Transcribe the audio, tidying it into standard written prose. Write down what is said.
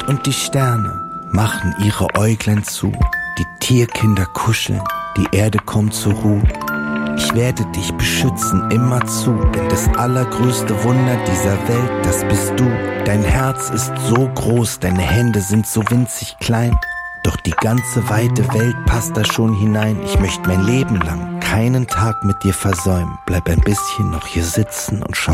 und die Sterne machen ihre Äuglein zu. Die Tierkinder kuscheln, die Erde kommt zur Ruhe. Ich werde dich beschützen immerzu, denn das allergrößte Wunder dieser Welt, das bist du. Dein Herz ist so groß, deine Hände sind so winzig klein. Doch die ganze weite Welt passt da schon hinein. Ich möchte mein Leben lang keinen Tag mit dir versäumen. Bleib ein bisschen noch hier sitzen und schau